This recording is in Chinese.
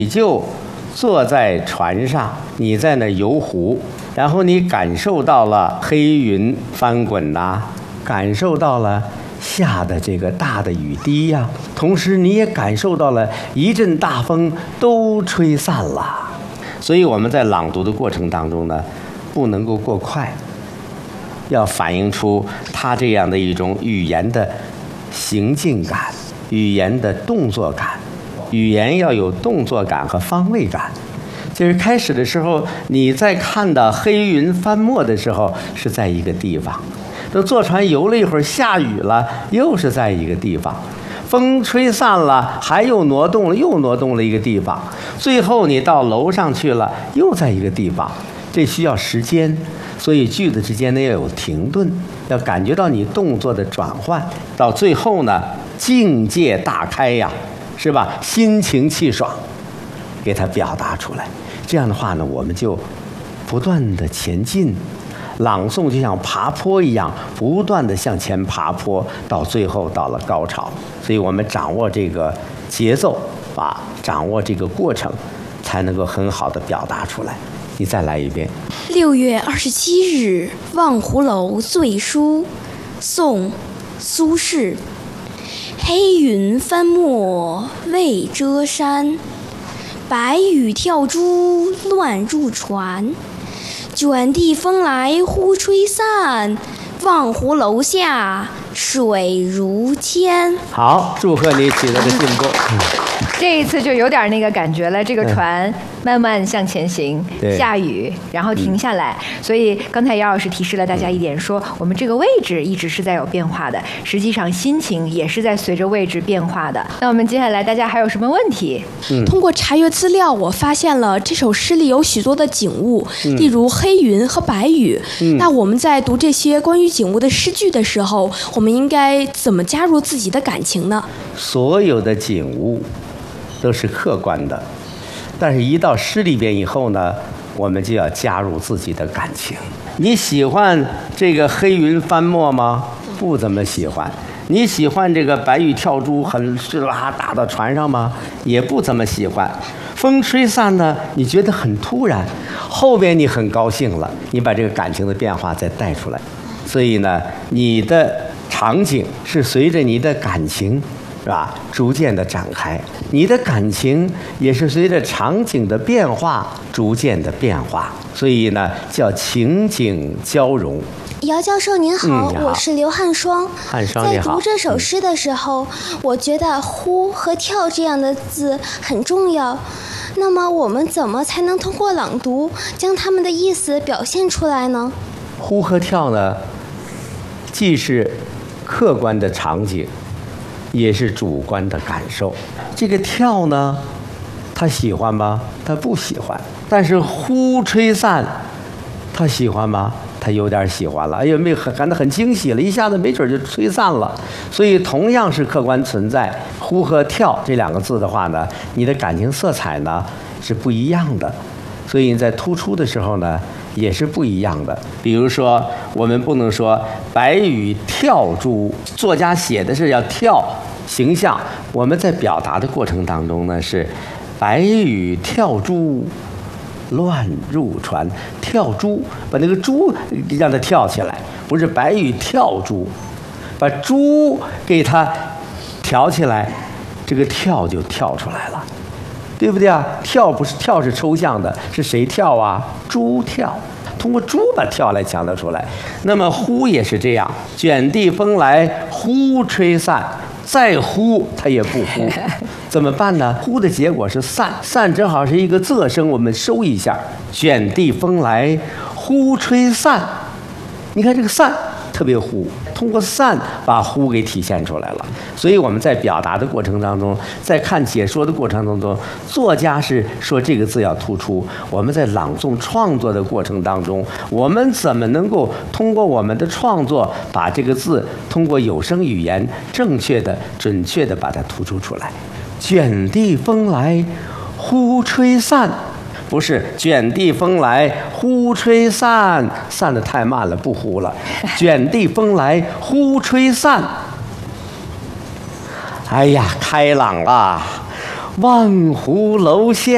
你就坐在船上，你在那游湖，然后你感受到了黑云翻滚呐，感受到了下的这个大的雨滴呀，同时你也感受到了一阵大风都吹散了。所以我们在朗读的过程当中呢，不能够过快，要反映出它这样的一种语言的行进感，语言的动作感。语言要有动作感和方位感。就是开始的时候，你在看到黑云翻没的时候是在一个地方，等坐船游了一会儿，下雨了，又是在一个地方，风吹散了，还又挪动了一个地方，最后你到楼上去了，又在一个地方。这需要时间，所以句子之间呢要有停顿，要感觉到你动作的转换，到最后呢境界大开呀，是吧？心情气爽，给它表达出来。这样的话呢，我们就不断的前进，朗诵就像爬坡一样，不断的向前爬坡，到最后到了高潮。所以我们掌握这个节奏掌握这个过程，才能够很好的表达出来。你再来一遍。 6月27日，望湖楼醉书，宋·苏轼。黑云翻没未遮山，白雨跳珠乱入船。卷地风来忽吹散，望湖楼下水如天。 好，祝贺你取得的进步。 这一次就有点那个感觉了，这个船慢慢向前行，下雨，然后停下来。所以刚才姚老师提示了大家一点，说我们这个位置一直是在有变化的，实际上心情也是在随着位置变化的。那我们接下来大家还有什么问题？ 通过查阅资料，我发现了这首诗里有许多的景物，例如黑云和白雨。那我们在读这些关于景物的诗句的时候，我们应该怎么加入自己的感情呢？ 所有的景物都是客观的，但是一到诗里边以后呢，我们就要加入自己的感情。你喜欢这个黑云翻没吗？不怎么喜欢。你喜欢这个白雨跳珠很打到船上吗？也不怎么喜欢。风吹散呢，你觉得很突然，后边你很高兴了，你把这个感情的变化再带出来。所以呢，你的场景是随着你的感情，是吧？逐渐的展开，你的感情也是随着场景的变化逐渐的变化，所以呢，叫情景交融。 姚教授您好，我是刘汉双。 汉双你好。 在读这首诗的时候，我觉得“呼”和“跳”这样的字很重要。那么我们怎么才能通过朗读将它们的意思表现出来呢？ 呼和跳呢，既是客观的场景，也是主观的感受。这个跳呢，他喜欢吗？他不喜欢。但是呼吹散，他喜欢吗？他有点喜欢了。哎呀，感到很惊喜了，一下子没准就吹散了。所以同样是客观存在，呼和跳这两个字的话呢，你的感情色彩呢是不一样的。所以你在突出的时候呢，也是不一样的。比如说，我们不能说白雨跳珠，作家写的是要跳形象，我们在表达的过程当中呢是白雨跳珠乱入船。跳珠，把那个珠让它跳起来，不是白雨跳珠，把珠给它挑起来，这个跳就跳出来了，对不对啊？跳不是跳是抽象的，是谁跳啊？珠跳，通过珠把跳来强调出来。那么呼也是这样，卷地风来呼吹散，再呼它也不呼，怎么办呢？呼的结果是散，散正好是一个仄声，我们收一下。卷地风来呼吹散，你看这个散特别呼，通过散把呼给体现出来了。所以我们在表达的过程当中，在看解说的过程当中，作家是说这个字要突出，我们在朗诵创作的过程当中，我们怎么能够通过我们的创作把这个字通过有声语言正确的准确的把它突出出来。卷地风来呼吹散，不是卷地风来呼吹散，散得太慢了，不呼了。卷地风来呼吹散，哎呀，开朗啊！望湖楼下